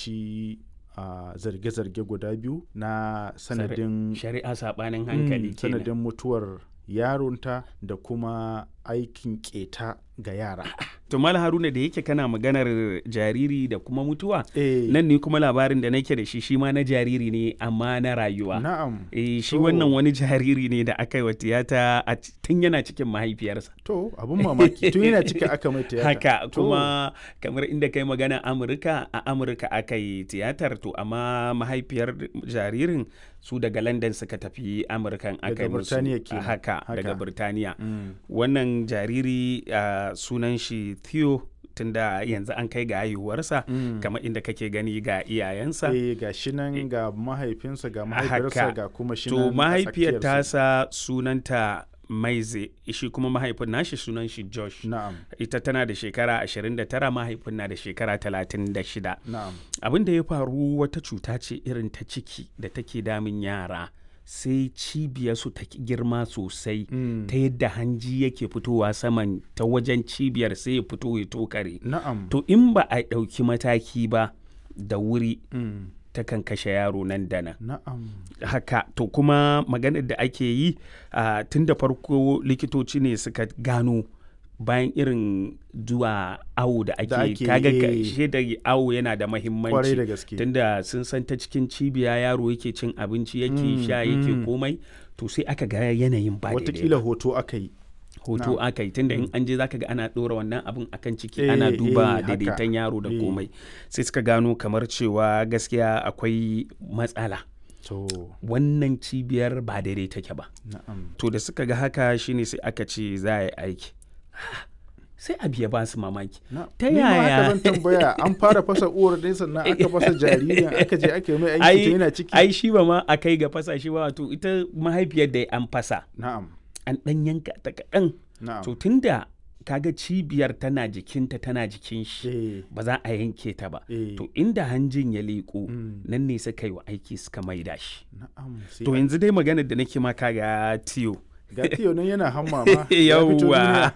fuskanci zarge-zarge guda biyu na sanadin shari'a saɓanin hankali kenan. sanadin mutuwar yaronta da kuma aikin keta ga yara. To Malam Haruna, da yake kana maganar jariri da kuma mutuwa, nan ne kuma labarin da nake da shi ma na jariri ne amma na rayuwa. Na'am. Shi wannan wani jariri ne da aka yi wa tiyata tun yana cikin mahaifiyarsa. To abun mamaki tun yana cikin aka mai tiyata. Haka kuma kamar inda kai magana Amurka, a Amurka aka yi tiyatar, to amma mahaifiyar jaririn su daga London suka tafi Amurkan aka yi musu. Haka daga Birtaniya. Wannan jariri sunan shi Theo, tunda yanzu an kai ga haihuwarsa, kamar inda kake gani ga iyayensa. Ga shi nan ga mahaifinsa ga mahaifiyarsa ga kuma shi nan. To mahaifiyar tasa sunanta Maize, shi kuma mahaifin nashi sunan shi Josh. Na'am. Ita tana da shekara 29, mahaifin na da shekara 36. Na'am. Abin da ya faru wata cuta ce irin ta ciki da take damun yara. Sai cibiyarsu ta girma sosai ta yadda hanji yake fitowa saman ta wajen cibiyar sai ya fito ya tokare. Na'am. To in ba a ɗauki mataki ba da wuri takan kashe yaro nan da nan. Na'am. Haka to kuma maganar da ake yi tun da farko likitoci ne suka gano bayan irin zuwa awo da ake kaga da awo yana da mahimmanci tunda sun san ta cikin cibiya yaro yake cin abinci yake sha yake komai, to sai aka ga yanayin ba daidai. Watakila hoto aka yi tunda in an je zaka ga ana ɗora wannan abin akan ciki ana duba daidaiton yaro da komai, sai suka gano kamar cewa gaskiya akwai matsala. Wannan cibiyar ba daidai take ba. To da suka ga haka shine sai aka ce za a yi aiki. Sai abu ya ba su mamaki. Ta yaya? Haka zan tambaya, an fara fasa uwar dai sannan aka fasa jaririn aka je aka yi mai aiki yana ciki. Ai shi ba ma a kai ga fasa shi ba, wato ita mahaifiyar da an fasa. Na'am. An ɗan yanka ta kaɗan. Na'am. To tunda kaga cibiyar tana jikinta tana jikin shi ba za a yanke ta ba. To inda hanjin ya leƙo nan ne suka yi wa aiki suka maida shi. Na'am. To yanzu dai maganar da nake ma kaga Theo. Ga Theo nan yana hamma ma. Yawwa.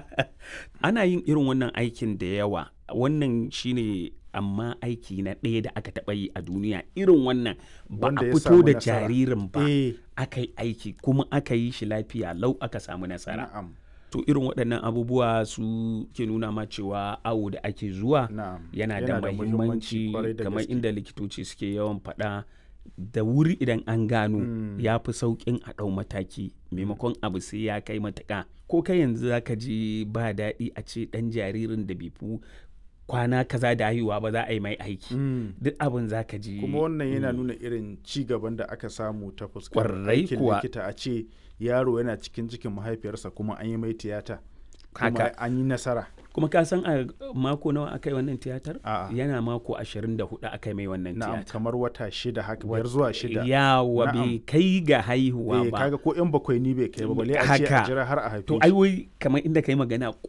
Ana yin irin wannan aikin da yawa. Wannan shine amma aiki na ɗaya da aka taɓa yi a duniya irin wannan, ba a fito da jaririn ba, aka yi aiki kuma aka yi shi lafiya lau aka samu nasara. Na'am. To irin waɗannan abubuwa su ke nuna ma cewa awo da ake zuwa yana da muhimmanci, kamar inda likitoci suke yawan faɗa, da wuri idan an gano ya fi sauƙin a ɗau mataki maimakon abu sai ya kai matuƙa. Ko kai yanzu za ka ji ba daɗi a ce ɗan jaririn da bai fi kwana kaza da haihuwa ba za a yi mai aiki. Duk abin za ka ji. Kuma wannan yana nuna irin ci gaban da aka samu ta fuskar aikin likita, a ce yaro yana cikin cikin mahaifiyarsa kuma an yi mai tiyata. Kuma an yi nasara. Kuma ka san a mako nawa aka yi wannan tiyatar? Yana mako 24 aka yi mai wannan tiyatar. Na'am, kamar wata 6 haka, 5 zuwa 6. Yawa bai kai ga haihuwa ba. Kaga ko 'yan bakwai ni bai kai ba, balle a ce a jira har a haife. To ai wai kamar inda kai magana